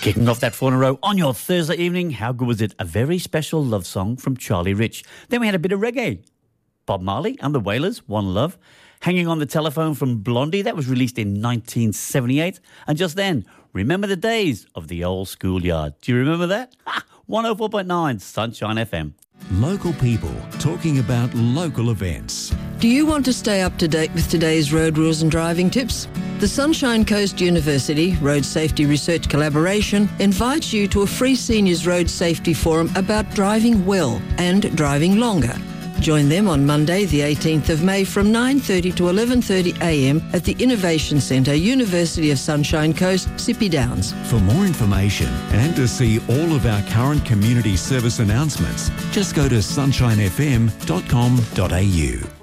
Kicking off that 4 in a row on your Thursday evening, how good was it? A very special love song from Charlie Rich. Then we had a bit of reggae. Bob Marley and the Wailers, One Love. Hanging on the Telephone from Blondie, that was released in 1978. And just then, Remember the Days of the Old Schoolyard. Do you remember that? 104.9 Sunshine FM. Local people talking about local events. Do you want to stay up to date with today's road rules and driving tips? The Sunshine Coast University Road Safety Research Collaboration invites you to a free seniors road safety forum about driving well and driving longer. Join them on Monday, the 18th of May from 9:30 to 11:30 a.m. at the Innovation Centre, University of Sunshine Coast, Sippy Downs. For more information and to see all of our current community service announcements, just go to sunshinefm.com.au.